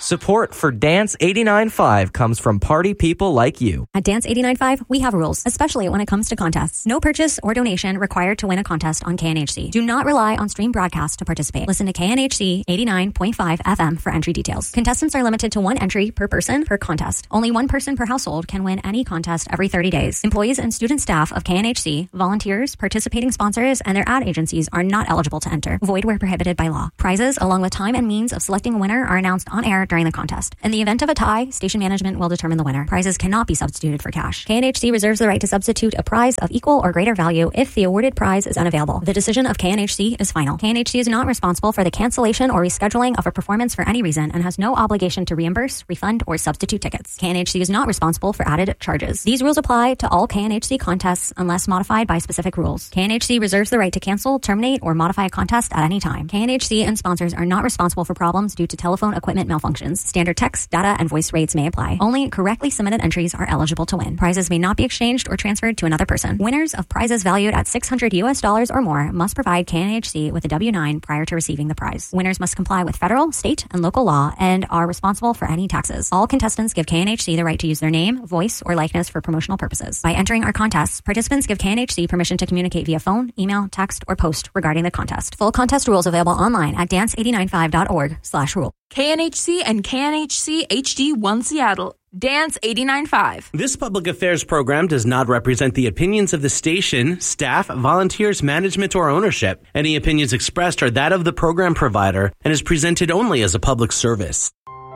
Support for Dance 89.5 comes from party people like you. At Dance 89.5, we have rules, especially when it comes to contests. No purchase or donation required to win a contest on KNHC. Do not rely on stream broadcasts to participate. Listen to KNHC 89.5 FM for entry details. Contestants are limited to one entry per person per contest. Only one person per household can win any contest every 30 days. Employees and student staff of KNHC, volunteers, participating sponsors, and their ad agencies are not eligible to enter. Void where prohibited by law. Prizes, along with time and means of selecting a winner, are announced on air during the contest. In the event of a tie, station management will determine the winner. Prizes cannot be substituted for cash. KNHC reserves the right to substitute a prize of equal or greater value if the awarded prize is unavailable. The decision of KNHC is final. KNHC is not responsible for the cancellation or rescheduling of a performance for any reason and has no obligation to reimburse, refund, or substitute tickets. KNHC is not responsible for added charges. These rules apply to all KNHC contests unless modified by specific rules. KNHC reserves the right to cancel, terminate, or modify a contest at any time. KNHC and sponsors are not responsible for problems due to telephone equipment malfunctions. Standard text, data, and voice rates may apply. Only correctly submitted entries are eligible to win. Prizes may not be exchanged or transferred to another person. Winners of prizes valued at $600 US or more must provide KNHC with a W-9 prior to receiving the prize. Winners must comply with federal, state, and local law and are responsible for any taxes. All contestants give KNHC the right to use their name, voice, or likeness for promotional purposes. By entering our contests, participants give KNHC permission to communicate via phone, email, text, or post regarding the contest. Full contest rules available online at dance895.org/rule. KNHC and KNHC HD1 Seattle. Dance 89.5. This public affairs program does not represent the opinions of the station, staff, volunteers, management, or ownership. Any opinions expressed are that of the program provider and is presented only as a public service.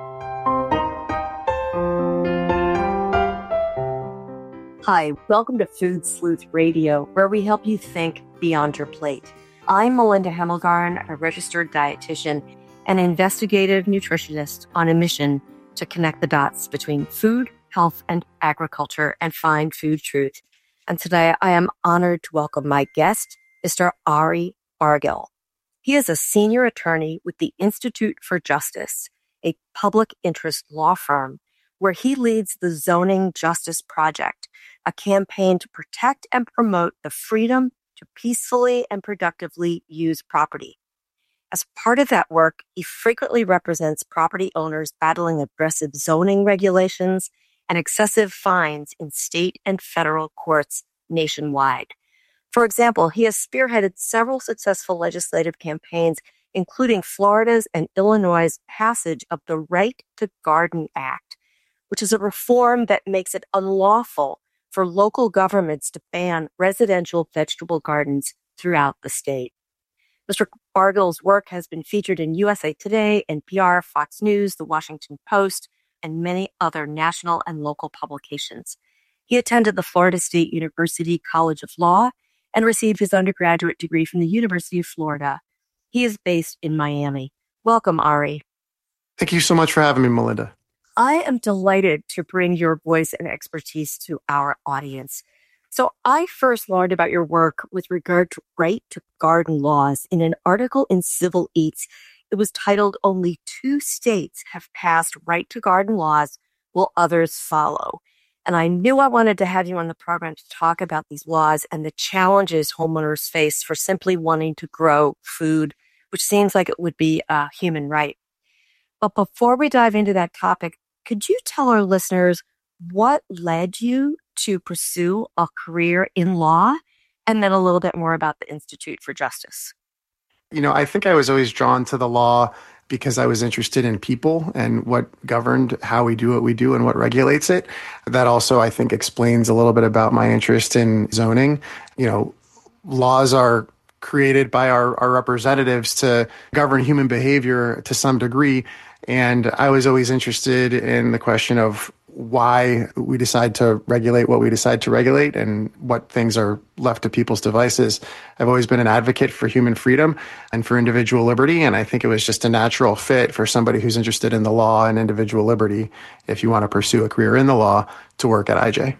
Hi, welcome to Food Sleuth Radio, where we help you think beyond your plate. I'm Melinda Hemmelgarn, a registered dietitian and investigative nutritionist on a mission to connect the dots between food, health, and agriculture and find food truth. And today I am honored to welcome my guest, Mr. Ari Bargil. He is a senior attorney with the Institute for Justice, a public interest law firm where he leads the Zoning Justice Project, a campaign to protect and promote the freedom to peacefully and productively use property. As part of that work, he frequently represents property owners battling aggressive zoning regulations and excessive fines in state and federal courts nationwide. For example, he has spearheaded several successful legislative campaigns, including Florida's and Illinois' passage of the Right to Garden Act, which is a reform that makes it unlawful for local governments to ban residential vegetable gardens throughout the state. Mr. Bargil's work has been featured in USA Today, NPR, Fox News, The Washington Post, and many other national and local publications. He attended the Florida State University College of Law and received his undergraduate degree from the University of Florida. He is based in Miami. Welcome, Ari. Thank you so much for having me, Melinda. I am delighted to bring your voice and expertise to our audience. So I first learned about your work with regard to right to garden laws in an article in Civil Eats. It was titled, "Only 2 states have passed right to garden laws. Will others follow?" And I knew I wanted to have you on the program to talk about these laws and the challenges homeowners face for simply wanting to grow food, which seems like it would be a human right. But before we dive into that topic, could you tell our listeners what led you to pursue a career in law, and then a little bit more about the Institute for Justice? You know, I think I was always drawn to the law because I was interested in people and what governed how we do what we do and what regulates it. That also, I think, explains a little bit about my interest in zoning. You know, laws are created by our representatives to govern human behavior to some degree. And I was always interested in the question of why we decide to regulate what we decide to regulate and what things are left to people's devices. I've always been an advocate for human freedom and for individual liberty. And I think it was just a natural fit for somebody who's interested in the law and individual liberty, if you want to pursue a career in the law, to work at IJ.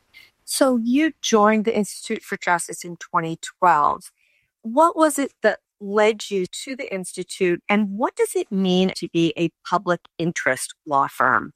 So you joined the Institute for Justice in 2012. What was it that led you to the Institute, and what does it mean to be a public interest law firm?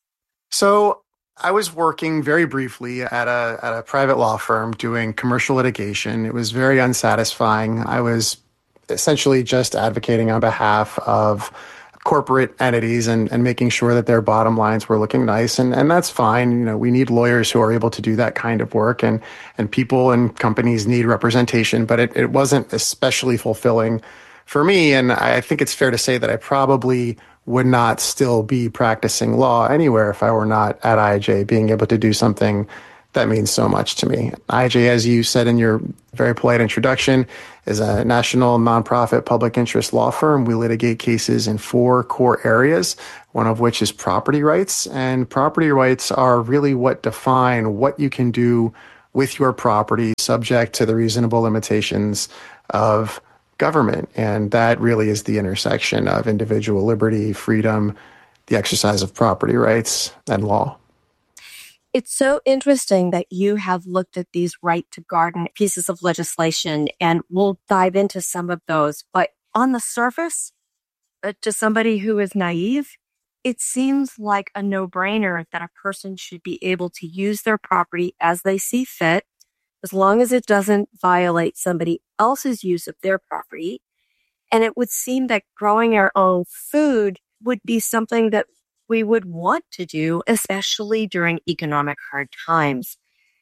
So I was working very briefly at a private law firm doing commercial litigation. It was very unsatisfying. I was essentially just advocating on behalf of corporate entities and making sure that their bottom lines were looking nice. And that's fine. You know, we need lawyers who are able to do that kind of work, and people and companies need representation, but it wasn't especially fulfilling for me. And I think it's fair to say that I probably would not still be practicing law anywhere if I were not at IAJ, being able to do something that means so much to me. IAJ, as you said in your very polite introduction, is a national nonprofit public interest law firm. We litigate cases in 4 core areas, one of which is property rights. And property rights are really what define what you can do with your property subject to the reasonable limitations of government. And that really is the intersection of individual liberty, freedom, the exercise of property rights, and law. It's so interesting that you have looked at these right to garden pieces of legislation, and we'll dive into some of those. But on the surface, to somebody who is naive, it seems like a no-brainer that a person should be able to use their property as they see fit, as long as it doesn't violate somebody else's use of their property. And it would seem that growing our own food would be something that we would want to do, especially during economic hard times.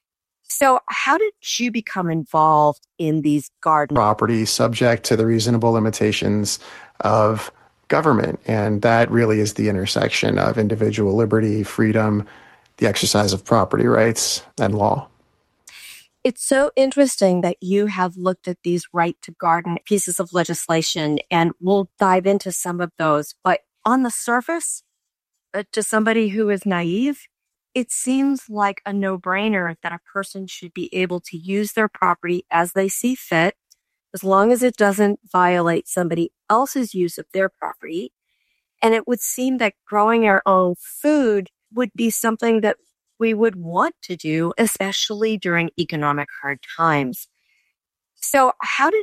So how did you become involved in these garden property subject to the reasonable limitations of government? And that really is the intersection of individual liberty, freedom, the exercise of property rights, and law. It's so interesting that you have looked at these right to garden pieces of legislation, and we'll dive into some of those. But on the surface, to somebody who is naive, it seems like a no-brainer that a person should be able to use their property as they see fit, as long as it doesn't violate somebody else's use of their property. And it would seem that growing our own food would be something that we would want to do, especially during economic hard times. So how did